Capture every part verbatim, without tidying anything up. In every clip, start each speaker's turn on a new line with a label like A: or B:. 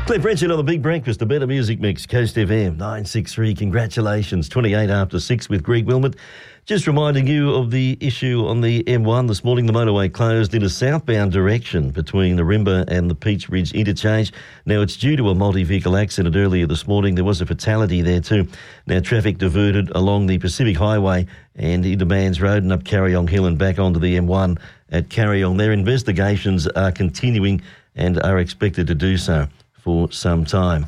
A: Cliff Richard on the Big Breakfast, a better music mix, Coast F M nine sixty-three. Congratulations, twenty-eight after six with Greg Wilmot. Just reminding you of the issue on the M one this morning. The motorway closed in a southbound direction between Narimba and the Peach Ridge interchange. Now, it's due to a multi-vehicle accident earlier this morning. There was a fatality there too. Now, traffic diverted along the Pacific Highway and into Mans Road and up Carryong Hill and back onto the M one at Carryong. Their investigations are continuing and are expected to do so for some time.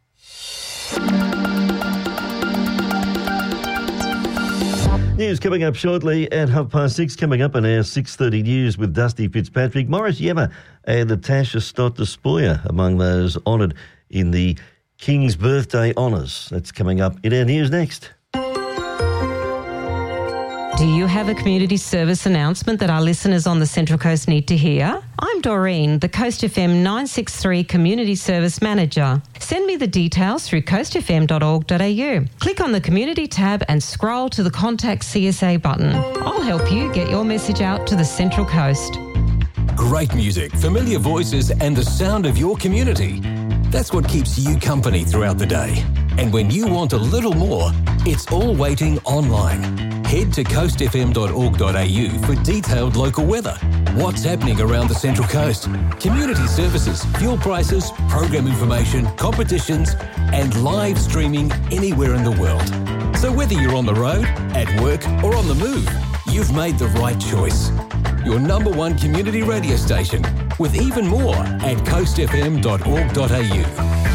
A: News coming up shortly at half past six. Coming up in our six thirty news with Dusty Fitzpatrick, Morris Yema and Natasha Stott Despoja among those honoured in the King's Birthday Honours. That's coming up in our news next.
B: Do you have a community service announcement that our listeners on the Central Coast need to hear? I'm Doreen, the Coast F M nine sixty-three Community Service Manager. Send me the details through coast f m dot org dot a u. Click on the Community tab and scroll to the Contact C S A button. I'll help you get your message out to the Central Coast.
C: Great music, familiar voices and the sound of your community. That's what keeps you company throughout the day. And when you want a little more, it's all waiting online. Head to coast f m dot org dot a u for detailed local weather, what's happening around the Central Coast, community services, fuel prices, program information, competitions, and live streaming anywhere in the world. So whether you're on the road, at work, or on the move, you've made the right choice. Your number one community radio station, with even more at coast f m dot org dot a u.